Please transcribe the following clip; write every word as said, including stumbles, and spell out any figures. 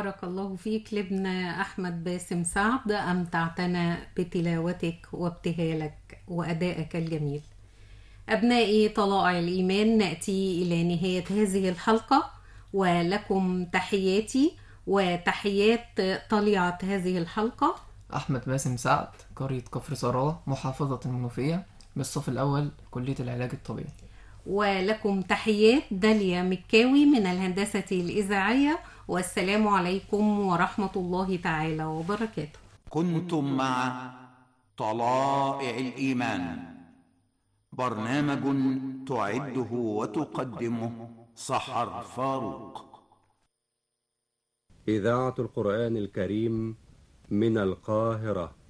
بارك الله فيك لابنا أحمد باسم سعد، أمتعتنا بتلاوتك وابتهالك وأدائك الجميل. أبنائي طلائع الإيمان، نأتي إلى نهاية هذه الحلقة، ولكم تحياتي وتحيات طليعة هذه الحلقة. أحمد باسم سعد، قرية كفر سراء، محافظة المنوفية، بالصف الأول، كلية العلاج الطبيعي. ولكم تحيات داليا مكاوي من الهندسة الإذاعية، والسلام عليكم ورحمة الله تعالى وبركاته. كنتم مع طلائع الإيمان، برنامج تعده وتقدمه سحر فاروق. إذاعة القرآن الكريم من القاهرة.